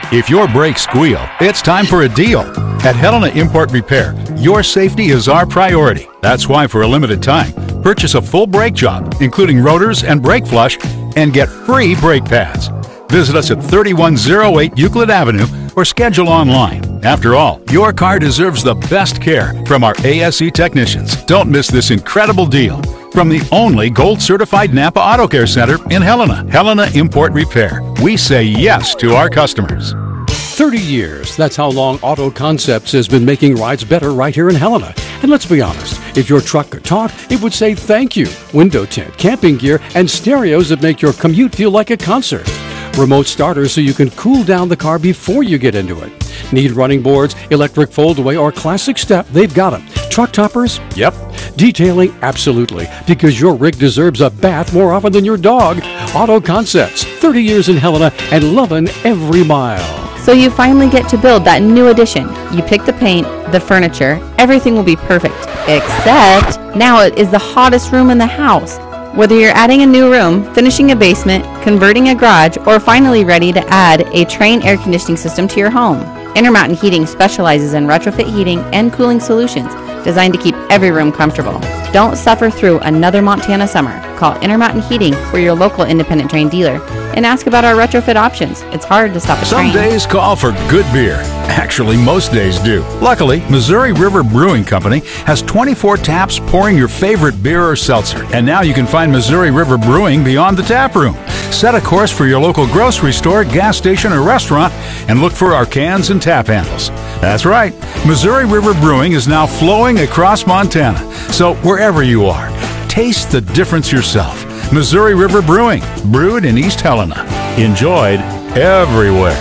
If your brakes squeal, it's time for a deal. At Helena Import Repair, your safety is our priority. That's why for a limited time, purchase a full brake job, including rotors and brake flush, and get free brake pads. Visit us at 3108 Euclid Avenue or schedule online. After all, your car deserves the best care from our ASE technicians. Don't miss this incredible deal from the only gold-certified Napa Auto Care Center in Helena. Helena Import Repair. We say yes to our customers. 30 years. That's how long Auto Concepts has been making rides better right here in Helena. And let's be honest, if your truck could talk, it would say thank you. Window tint, camping gear, and stereos that make your commute feel like a concert. Remote starters so you can cool down the car before you get into it. Need running boards, electric foldaway, or classic step? They've got them. Truck toppers? Yep. Detailing? Absolutely. Because your rig deserves a bath more often than your dog. Auto Concepts, 30 years in Helena and loving every mile. So you finally get to build that new addition. You pick the paint, the furniture, everything will be perfect. Except now it is the hottest room in the house. Whether you're adding a new room, finishing a basement, converting a garage, or finally ready to add a Trane air conditioning system to your home, Intermountain Heating specializes in retrofit heating and cooling solutions designed to keep every room comfortable. Don't suffer through another Montana summer. Call Intermountain Heating for your local independent Trane dealer and ask about our retrofit options. It's hard to stop a Some train. days call for good beer. Actually, most days do. Luckily, Missouri River Brewing Company has 24 taps pouring your favorite beer or seltzer. And now you can find Missouri River Brewing beyond the tap room. Set a course for your local grocery store, gas station, or restaurant and look for our cans and tap handles. That's right. Missouri River Brewing is now flowing across Montana. So wherever you are, taste the difference yourself. Missouri River Brewing, brewed in East Helena. Enjoyed everywhere.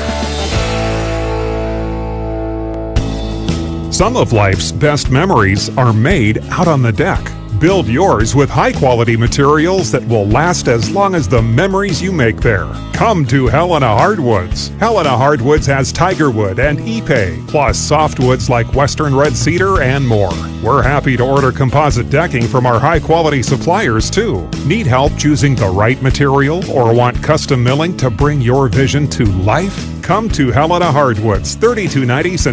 Some of life's best memories are made out on the deck. Build yours with high-quality materials that will last as long as the memories you make there. Come to Helena Hardwoods. Helena Hardwoods has Tigerwood and Ipe, plus softwoods like Western Red Cedar and more. We're happy to order composite decking from our high-quality suppliers, too. Need help choosing the right material or want custom milling to bring your vision to life? Come to Helena Hardwoods, 3290